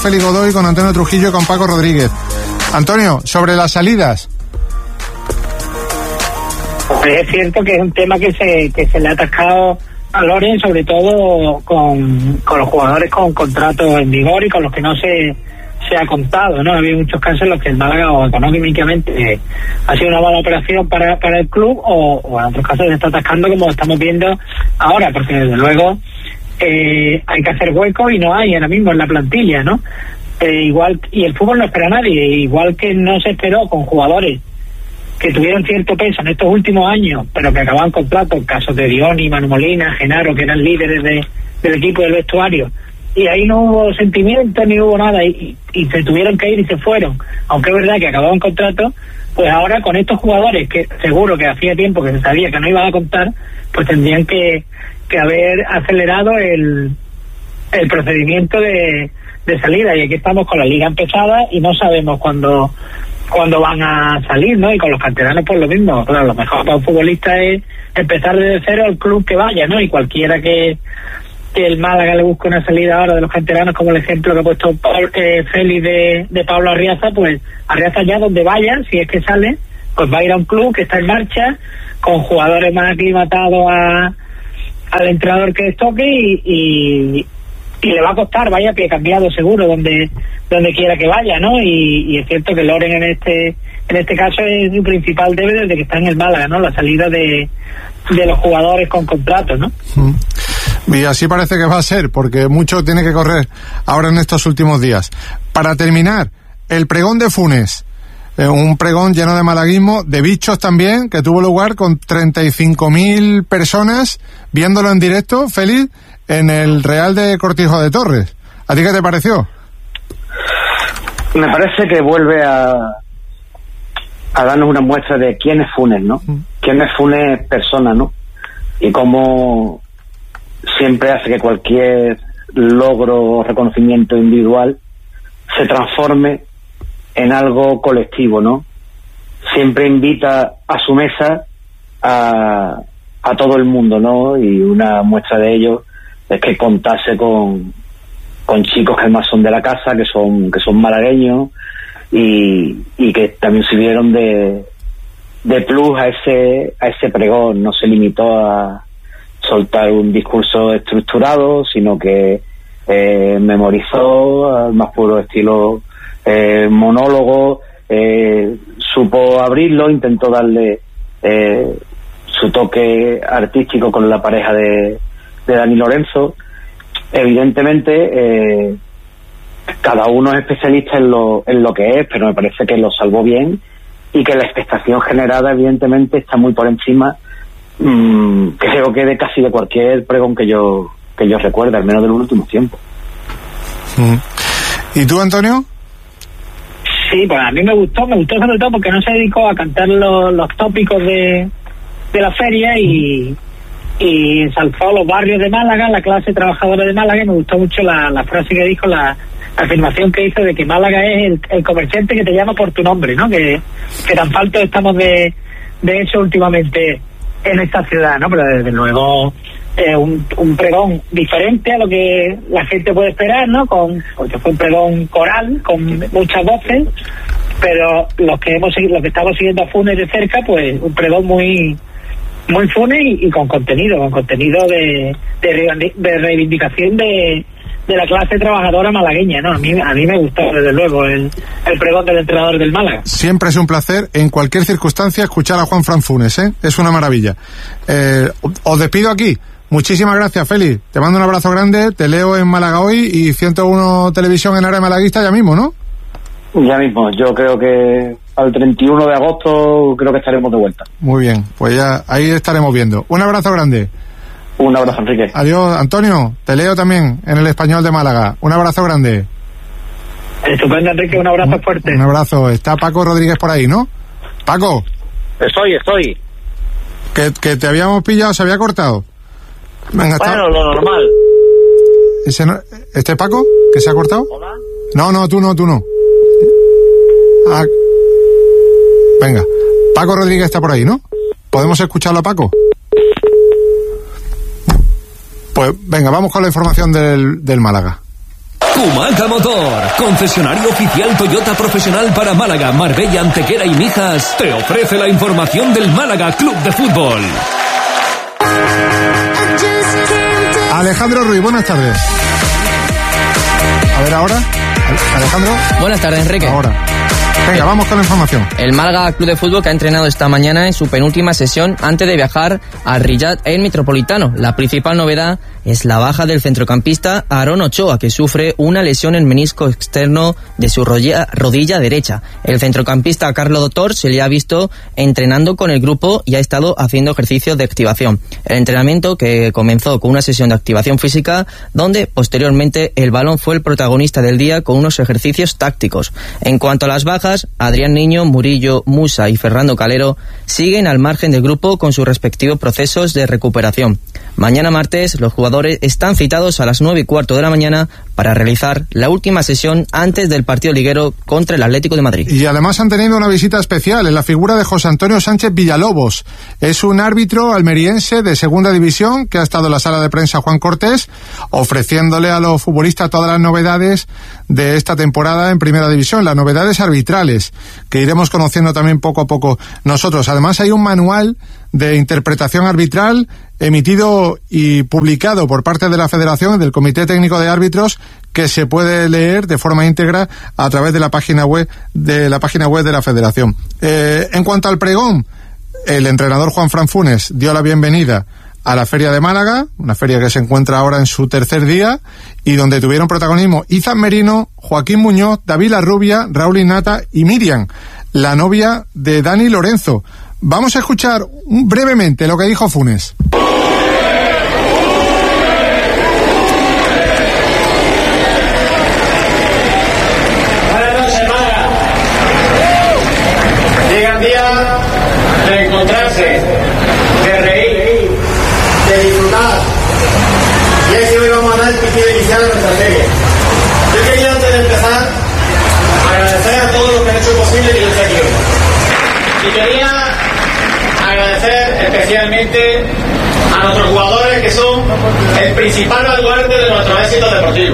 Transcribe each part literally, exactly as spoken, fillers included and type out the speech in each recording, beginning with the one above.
Félix Godoy, con Antonio Trujillo y con Paco Rodríguez. Antonio, sobre las salidas. Pues es cierto que es un tema que se que se le ha atascado a Loren, sobre todo con, con los jugadores con contratos en vigor y con los que no se se ha contado, ¿no? Ha habido muchos casos en los que el Málaga o económicamente ha sido una mala operación para, para el club o, o en otros casos se está atascando, como estamos viendo ahora, porque desde luego eh, hay que hacer hueco y no hay ahora mismo en la plantilla, ¿no? Eh, igual, y el fútbol no espera a nadie, igual que no se esperó con jugadores que tuvieron cierto peso en estos últimos años, pero que acababan contratos, casos de Dioni, Manu Molina, Genaro, que eran líderes de, del equipo del vestuario, y ahí no hubo sentimiento ni hubo nada, y, y se tuvieron que ir y se fueron, aunque es verdad que acababan contratos. Pues ahora con estos jugadores que seguro que hacía tiempo que se sabía que no iban a contar, pues tendrían que, que haber acelerado el, el procedimiento de, de salida, y aquí estamos con la liga empezada y no sabemos cuándo cuándo van a salir, ¿no? Y con los canteranos pues lo mismo. Claro, lo mejor para un futbolista es empezar desde cero al club que vaya, ¿no? Y cualquiera que que el Málaga le busque una salida ahora de los canteranos, como el ejemplo que ha puesto Paul, eh, Félix de, de Pablo Arriaza, pues Arriaza ya donde vaya, si es que sale, pues va a ir a un club que está en marcha, con jugadores más aclimatados a, al entrenador que les toque, y, y, y le va a costar, vaya pie cambiado seguro, donde donde quiera que vaya, ¿no? Y, y es cierto que Loren en este en este caso es su principal debe desde que está en el Málaga, ¿no? La salida de, de los jugadores con contratos, ¿no? Mm. Y así parece que va a ser, porque mucho tiene que correr ahora en estos últimos días. Para terminar, el pregón de Funes, eh, un pregón lleno de malaguismo, de bichos también, que tuvo lugar con treinta y cinco mil personas viéndolo en directo, Félix, en el Real de Cortijo de Torres. ¿A ti qué te pareció? Me parece que vuelve a a darnos una muestra de quién es Funes, ¿no? Mm. Quién es Funes persona, ¿no? Y cómo siempre hace que cualquier logro o reconocimiento individual se transforme en algo colectivo, ¿no? Siempre invita a su mesa a, a todo el mundo, ¿no? Y una muestra de ello es que contase con, con chicos que además son de la casa, que son, que son malagueños, y, y que también sirvieron de, de plus a ese, a ese pregón. No se limitó a soltar un discurso estructurado, sino que eh, memorizó al más puro estilo eh, monólogo, eh, supo abrirlo, intentó darle eh, su toque artístico con la pareja de, de Dani Lorenzo. Evidentemente eh, cada uno es especialista en lo, en lo que es, pero me parece que lo salvó bien y que la expectación generada evidentemente está muy por encima, mmm, creo que de casi de cualquier pregón que yo que yo recuerde, al menos de los últimos tiempos. ¿Y tú, Antonio? Sí, pues a mí me gustó, me gustó sobre todo porque no se dedicó a cantar los, los tópicos de, de la feria y, y ensalzó los barrios de Málaga, la clase trabajadora de Málaga, y me gustó mucho la, la frase que dijo, la, la afirmación que hizo de que Málaga es el, el comerciante que te llama por tu nombre, ¿no? Que, que tan faltos estamos de, de eso últimamente en esta ciudad, ¿no? Pero desde luego eh, un, un pregón diferente a lo que la gente puede esperar, ¿no? Con, porque fue un pregón coral con muchas voces, pero los que hemos seguido, los que estamos siguiendo a Funes de cerca, pues un pregón muy muy Funes y, y con contenido, con contenido de, de, de reivindicación de, de la clase trabajadora malagueña, ¿no? A mí, a mí me gustó desde luego el, el pregón del entrenador del Málaga. Siempre es un placer en cualquier circunstancia escuchar a Juanfran Funes, ¿eh? Es una maravilla. Eh, os despido aquí. Muchísimas gracias, Félix. Te mando un abrazo grande, te leo en Málaga Hoy y ciento uno Televisión en área malaguista ya mismo, ¿no? Ya mismo, yo creo que al treinta y uno de agosto creo que estaremos de vuelta. Muy bien, pues ya ahí estaremos viendo. Un abrazo grande. Un abrazo, Enrique. Adiós, Antonio. Te leo también en El Español de Málaga. Un abrazo grande. Estupendo, Enrique. Un abrazo un, fuerte. Un abrazo. Está Paco Rodríguez por ahí, ¿no? Paco. Estoy, estoy. Que, que te habíamos pillado, se había cortado. Venga, bueno, está... lo normal. ¿Ese no... ¿Este Paco? ¿Que se ha cortado? Hola. No, no, tú no, tú no. Ah... Venga. Paco Rodríguez está por ahí, ¿no? ¿Podemos escucharlo a Paco? Pues venga, vamos con la información del, del Málaga. Humaca Motor, concesionario oficial Toyota profesional para Málaga, Marbella, Antequera y Mijas, te ofrece la información del Málaga Club de Fútbol. Alejandro Ruiz, buenas tardes. A ver ahora, Alejandro. Buenas tardes, Enrique. Ahora. Venga, vamos con la información. El Málaga Club de Fútbol que ha entrenado esta mañana en su penúltima sesión antes de viajar a Riyadh el Metropolitano. La principal novedad es la baja del centrocampista Aarón Ochoa, que sufre una lesión en menisco externo de su rodilla, rodilla derecha. El centrocampista Carlos Doctor se le ha visto entrenando con el grupo y ha estado haciendo ejercicios de activación. El entrenamiento que comenzó con una sesión de activación física, donde posteriormente el balón fue el protagonista del día con unos ejercicios tácticos. En cuanto a las bajas, Adrián Niño, Murillo, Musa y Fernando Calero siguen al margen del grupo con sus respectivos procesos de recuperación. Mañana martes los jugadores están citados a las nueve y cuarto de la mañana para realizar la última sesión antes del partido liguero contra el Atlético de Madrid. Y además han tenido una visita especial en la figura de José Antonio Sánchez Villalobos. Es un árbitro almeriense de segunda división que ha estado en la sala de prensa Juan Cortés ofreciéndole a los futbolistas todas las novedades de esta temporada en primera división, las novedades arbitrales que iremos conociendo también poco a poco nosotros. Además hay un manual de interpretación arbitral emitido y publicado por parte de la Federación, del Comité Técnico de Árbitros, que se puede leer de forma íntegra a través de la página web de la página web de la Federación. Eh, en cuanto al pregón, el entrenador Juanfran Funes dio la bienvenida a la Feria de Málaga, una feria que se encuentra ahora en su tercer día y donde tuvieron protagonismo Izan Merino, Joaquín Muñoz, David Larrubia, Raúl Innata y Miriam, la novia de Dani Lorenzo. Vamos a escuchar brevemente lo que dijo Funes. Buenas noches, Málaga. Llegan días de encontrarse, de reír, de disfrutar. Y así hoy vamos a dar el pitido inicial de nuestra serie. Yo quería, antes de empezar, agradecer a todos los que han hecho posible que yo esté aquí hoy. Y quería agradecer especialmente a nuestros jugadores, que son el principal baluarte de nuestros éxitos deportivos.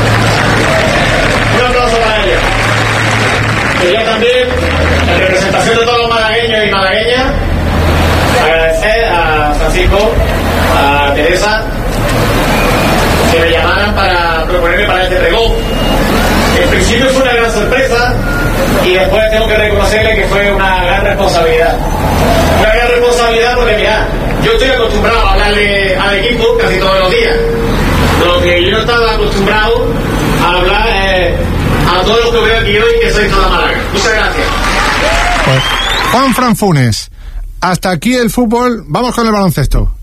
Un aplauso para ellos. Quería también, en representación de todos los malagueños y malagueñas, agradecer a Francisco, a Teresa, que me llamaran para proponerme para este pregón. En principio fue una gran sorpresa y después tengo que reconocerle que fue una gran responsabilidad. Una gran responsabilidad porque, mirad, yo estoy acostumbrado a hablarle al equipo casi todos los días. Lo que yo no estaba acostumbrado a hablar eh, a todos los que veo aquí hoy, que soy toda Málaga. Muchas gracias. Pues, Juanfran Funes, hasta aquí el fútbol, vamos con el baloncesto.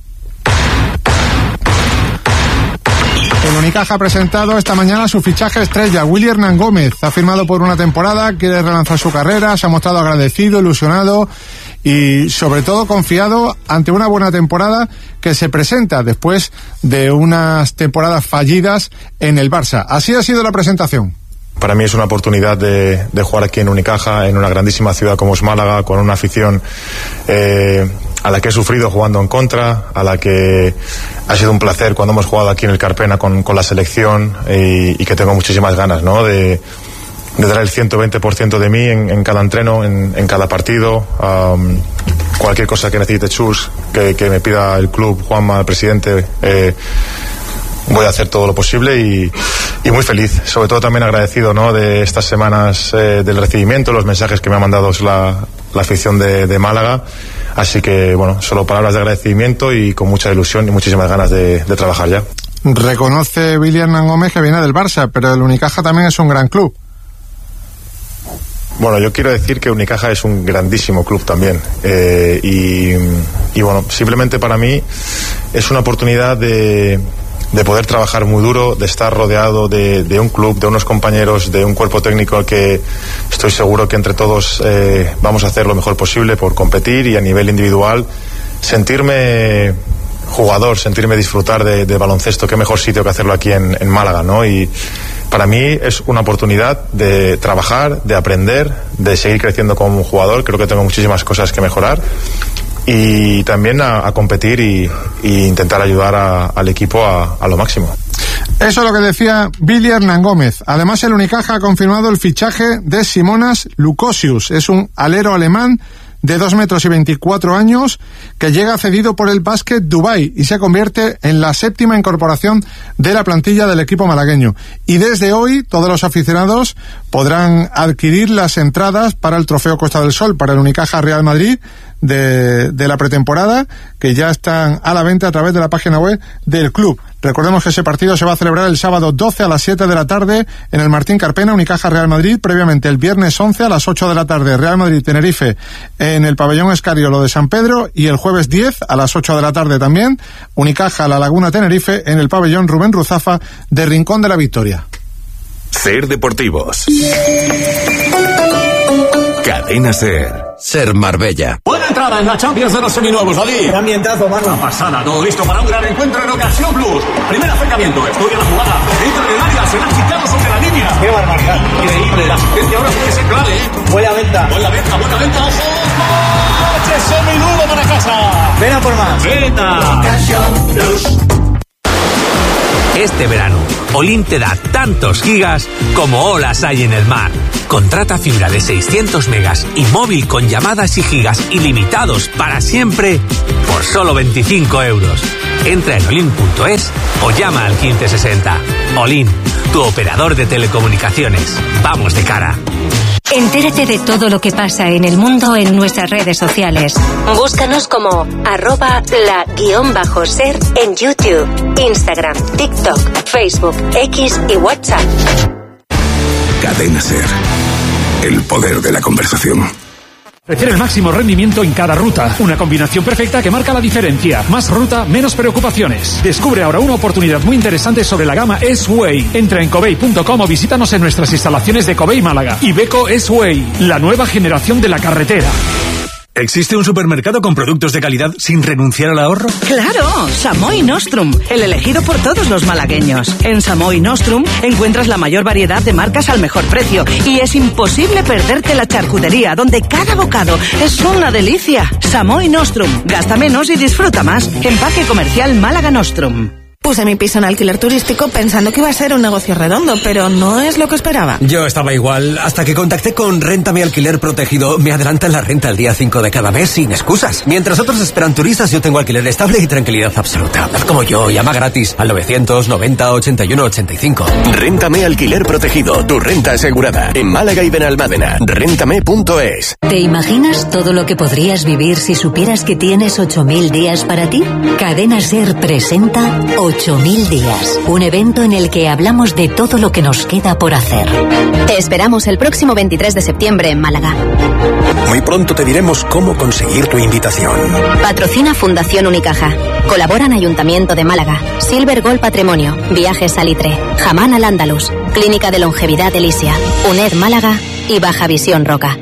El Unicaja ha presentado esta mañana su fichaje estrella. Willy Hernán Gómez ha firmado por una temporada, quiere relanzar su carrera, se ha mostrado agradecido, ilusionado y sobre todo confiado ante una buena temporada que se presenta después de unas temporadas fallidas en el Barça. Así ha sido la presentación. Para mí es una oportunidad de, de jugar aquí en Unicaja, en una grandísima ciudad como es Málaga, con una afición eh, a la que he sufrido jugando en contra, a la que ha sido un placer cuando hemos jugado aquí en el Carpena con, con la selección y, y que tengo muchísimas ganas, ¿no?, de, de dar el ciento veinte por ciento de mí en, en cada entreno, en, en cada partido. Um, cualquier cosa que necesite Chus, que, que me pida el club, Juanma, el presidente, eh, voy a hacer todo lo posible y, y muy feliz, sobre todo también agradecido, ¿no?, de estas semanas eh, del recibimiento, los mensajes que me ha mandado la, la afición de, de Málaga, así que bueno, solo palabras de agradecimiento y con mucha ilusión y muchísimas ganas de, de trabajar ya. Reconoce Willy Hernán Gómez que viene del Barça, pero el Unicaja también es un gran club. Bueno, yo quiero decir que Unicaja es un grandísimo club también eh, y, y bueno, simplemente para mí es una oportunidad de de poder trabajar muy duro, de estar rodeado de, de un club, de unos compañeros, de un cuerpo técnico al que estoy seguro que entre todos eh, vamos a hacer lo mejor posible por competir y a nivel individual sentirme jugador, sentirme disfrutar de, de baloncesto. Qué mejor sitio que hacerlo aquí en, en Málaga, ¿no? Y para mí es una oportunidad de trabajar, de aprender, de seguir creciendo como jugador. Creo que tengo muchísimas cosas que mejorar y también a, a competir y, y intentar ayudar a, al equipo a, a lo máximo. Eso es lo que decía Billy Hernán Gómez. Además, el Unicaja ha confirmado el fichaje de Simonas Lukosius. Es un alero alemán de dos metros y veinticuatro años que llega cedido por el Basket Dubai y se convierte en la séptima incorporación de la plantilla del equipo malagueño. Y desde hoy todos los aficionados podrán adquirir las entradas para el Trofeo Costa del Sol, para el Unicaja Real Madrid de, de la pretemporada, que ya están a la venta a través de la página web del club. Recordemos que ese partido se va a celebrar el sábado doce a las siete de la tarde en el Martín Carpena, Unicaja Real Madrid. Previamente el viernes once a las ocho de la tarde, Real Madrid Tenerife en el pabellón Escariolo de San Pedro, y el jueves diez a las ocho de la tarde también, Unicaja La Laguna Tenerife en el pabellón Rubén Ruzafa de Rincón de la Victoria. Ser Deportivos. Cadena Ser. Ser Marbella. Buena entrada en la Champions de los seminuevos, Ali. Qué ambientazo, mano. Una pasada, todo listo para un gran encuentro en Ocasión Plus. Primer acercamiento, estudia la jugada. Dentro del área, se han quitado sobre la línea. Qué barbaridad. Increíble, la asistencia ahora puede ser clave, ¿eh? Buena venta. Buena venta, buena venta, ojo. ¡Coche seminuevo para casa! Ven a por más. ¡Venta! Ocasión Plus. Este verano, Olin te da tantos gigas como olas hay en el mar. Contrata fibra de seiscientos megas y móvil con llamadas y gigas ilimitados para siempre por solo veinticinco euros. Entra en olin punto es o llama al quince sesenta. Olin, tu operador de telecomunicaciones. Vamos de cara. Entérate de todo lo que pasa en el mundo en nuestras redes sociales. Búscanos como arroba la guión bajo ser en YouTube, Instagram, TikTok, Facebook, X y WhatsApp. Cadena Ser. El poder de la conversación. Ofrecer el máximo rendimiento en cada ruta. Una combinación perfecta que marca la diferencia. Más ruta, menos preocupaciones. Descubre ahora una oportunidad muy interesante sobre la gama S-Way. Entra en cobey punto com o visítanos en nuestras instalaciones de Cobey Málaga. Iveco S-Way, la nueva generación de la carretera. ¿Existe un supermercado con productos de calidad sin renunciar al ahorro? ¡Claro! Samoy Nostrum, el elegido por todos los malagueños. En Samoy Nostrum encuentras la mayor variedad de marcas al mejor precio y es imposible perderte la charcutería, donde cada bocado es una delicia. Samoy Nostrum, gasta menos y disfruta más. Empaque Comercial Málaga Nostrum. Puse mi piso en alquiler turístico pensando que iba a ser un negocio redondo, pero no es lo que esperaba. Yo estaba igual, hasta que contacté con Réntame Alquiler Protegido. Me adelantan la renta el día cinco de cada mes sin excusas. Mientras otros esperan turistas, yo tengo alquiler estable y tranquilidad absoluta. Haz como yo, llama gratis al novecientos noventa ochenta y uno ochenta y cinco. Réntame Alquiler Protegido, tu renta asegurada. En Málaga y Benalmádena. Réntame punto es. ¿Te imaginas todo lo que podrías vivir si supieras que tienes ocho mil días para ti? Cadena Ser presenta ocho mil días, un evento en el que hablamos de todo lo que nos queda por hacer. Te esperamos el próximo veintitrés de septiembre en Málaga. Muy pronto te diremos cómo conseguir tu invitación. Patrocina Fundación Unicaja. Colaboran Ayuntamiento de Málaga, Silver Gold Patrimonio, Viajes Salitre, Jamán al Andalus, Clínica de Longevidad Elisia, UNED Málaga y Baja Visión Roca.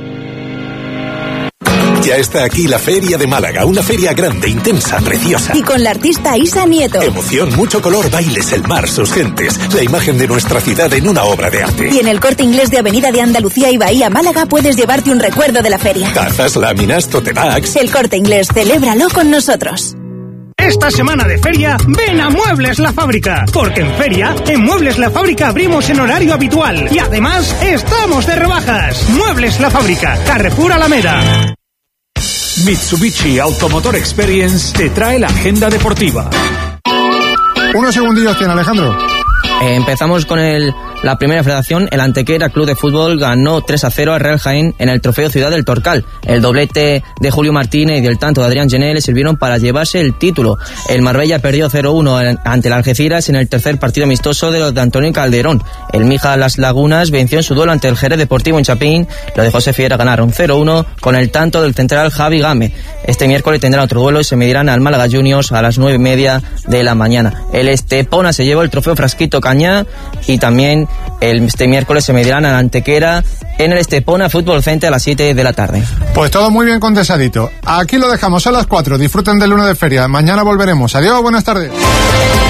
Ya está aquí la Feria de Málaga, una feria grande, intensa, preciosa. Y con la artista Isa Nieto. Emoción, mucho color, bailes, el mar, sus gentes, la imagen de nuestra ciudad en una obra de arte. Y en el Corte Inglés de Avenida de Andalucía y Bahía Málaga puedes llevarte un recuerdo de la feria. Tazas, láminas, tote bags. El Corte Inglés, celébralo con nosotros. Esta semana de feria, ven a Muebles La Fábrica, porque en feria, en Muebles La Fábrica abrimos en horario habitual y además estamos de rebajas. Muebles La Fábrica, Carrefour Alameda. Mitsubishi Automotor Experience te trae la agenda deportiva. Unos segundillos tiene Alejandro. Eh, empezamos con el, la primera federación. El Antequera Club de Fútbol ganó tres a cero al Real Jaén en el Trofeo Ciudad del Torcal. El doblete de Julio Martínez y el tanto de Adrián Gené le sirvieron para llevarse el título. El Marbella perdió cero uno ante el Algeciras en el tercer partido amistoso de los de Antonio Calderón. El Mija Las Lagunas venció en su duelo ante el Jerez Deportivo en Chapín. Los de José Fiera ganaron cero uno con el tanto del central Javi Game. Este miércoles tendrán otro duelo y se medirán al Málaga Juniors a las nueve y media de la mañana. El Estepona se llevó el trofeo Frasquito Cañá y también el, este miércoles se medirán a la Antequera en el Estepona Fútbol Center a las siete de la tarde. Pues todo muy bien condensadito. Aquí lo dejamos a las cuatro. Disfruten del lunes de feria. Mañana volveremos. Adiós, buenas tardes.